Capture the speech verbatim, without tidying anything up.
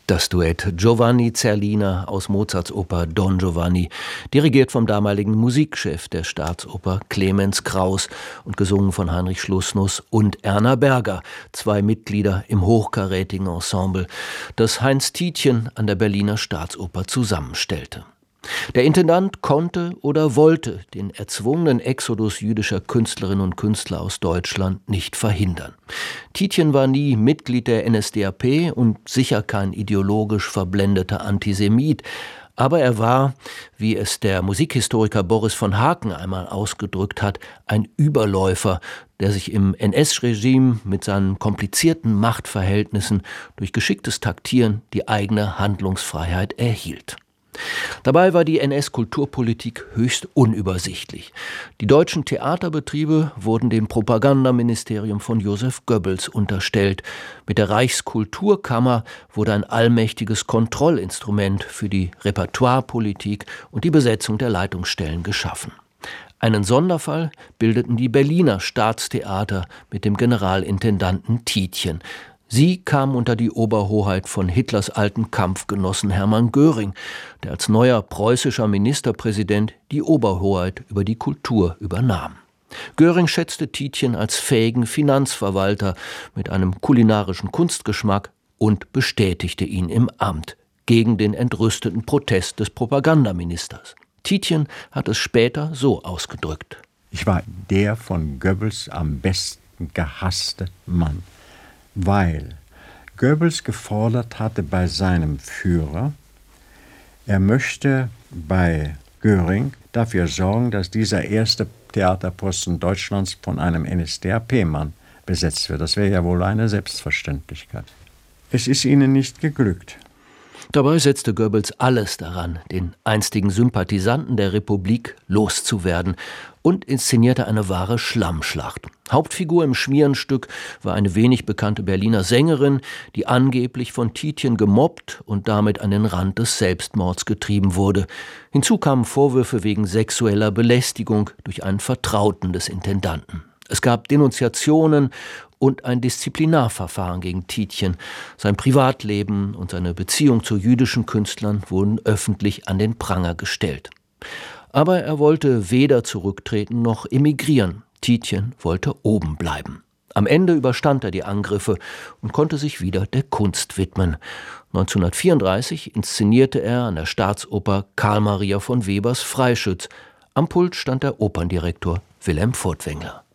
Das Duett Giovanni Zerlina aus Mozarts Oper Don Giovanni, dirigiert vom damaligen Musikchef der Staatsoper Clemens Krauss und gesungen von Heinrich Schlussnuss und Erna Berger, zwei Mitglieder im hochkarätigen Ensemble, das Heinz Tietjen an der Berliner Staatsoper zusammenstellte. Der Intendant konnte oder wollte den erzwungenen Exodus jüdischer Künstlerinnen und Künstler aus Deutschland nicht verhindern. Tietjen war nie Mitglied der N S D A P und sicher kein ideologisch verblendeter Antisemit, aber er war, wie es der Musikhistoriker Boris von Haken einmal ausgedrückt hat, ein Überläufer, der sich im N S-Regime mit seinen komplizierten Machtverhältnissen durch geschicktes Taktieren die eigene Handlungsfreiheit erhielt. Dabei war die N S-Kulturpolitik höchst unübersichtlich. Die deutschen Theaterbetriebe wurden dem Propagandaministerium von Joseph Goebbels unterstellt. Mit der Reichskulturkammer wurde ein allmächtiges Kontrollinstrument für die Repertoirepolitik und die Besetzung der Leitungsstellen geschaffen. Einen Sonderfall bildeten die Berliner Staatstheater mit dem Generalintendanten Tietjen. Sie kam unter die Oberhoheit von Hitlers alten Kampfgenossen Hermann Göring, der als neuer preußischer Ministerpräsident die Oberhoheit über die Kultur übernahm. Göring schätzte Tietjen als fähigen Finanzverwalter mit einem kulinarischen Kunstgeschmack und bestätigte ihn im Amt gegen den entrüsteten Protest des Propagandaministers. Tietjen hat es später so ausgedrückt: Ich war der von Goebbels am besten gehasste Mann, weil Goebbels gefordert hatte bei seinem Führer, er möchte bei Göring dafür sorgen, dass dieser erste Theaterposten Deutschlands von einem N S D A P-Mann besetzt wird. Das wäre ja wohl eine Selbstverständlichkeit. Es ist ihnen nicht geglückt. Dabei setzte Goebbels alles daran, den einstigen Sympathisanten der Republik loszuwerden und inszenierte eine wahre Schlammschlacht. Hauptfigur im Schmierenstück war eine wenig bekannte Berliner Sängerin, die angeblich von Tietjen gemobbt und damit an den Rand des Selbstmords getrieben wurde. Hinzu kamen Vorwürfe wegen sexueller Belästigung durch einen Vertrauten des Intendanten. Es gab Denunziationen und ein Disziplinarverfahren gegen Tietjen. Sein Privatleben und seine Beziehung zu jüdischen Künstlern wurden öffentlich an den Pranger gestellt. Aber er wollte weder zurücktreten noch emigrieren. Tietjen wollte oben bleiben. Am Ende überstand er die Angriffe und konnte sich wieder der Kunst widmen. neunzehnhundertvierunddreißig inszenierte er an der Staatsoper Karl Maria von Webers Freischütz. Am Pult stand der Operndirektor Wilhelm Furtwängler.